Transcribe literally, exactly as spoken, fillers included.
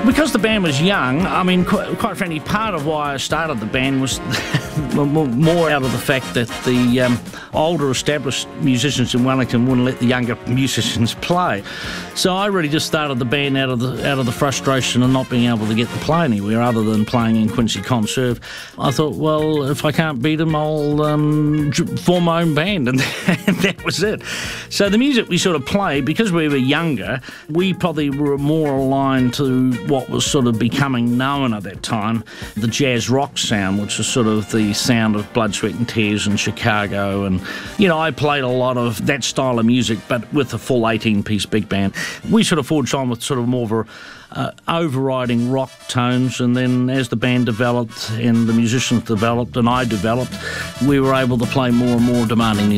Because the band was young, I mean, quite, quite frankly, part of why I started the band was more out of the fact that the um, older established musicians in Wellington wouldn't let the younger musicians play. So I really just started the band out of the out of the frustration of not being able to get to play anywhere other than playing in Quincy Conserve. I thought, well, if I can't beat them, I'll um, form my own band, and that was it. So the music we sort of played, because we were younger, we probably were more aligned to what was sort of becoming known at that time, the jazz rock sound, which was sort of the sound of Blood, Sweat and Tears in Chicago. And, you know, I played a lot of that style of music, but with a full eighteen-piece big band. We sort of forged on with sort of more of a Uh, overriding rock tones, and then as the band developed and the musicians developed and I developed, we were able to play more and more demanding music.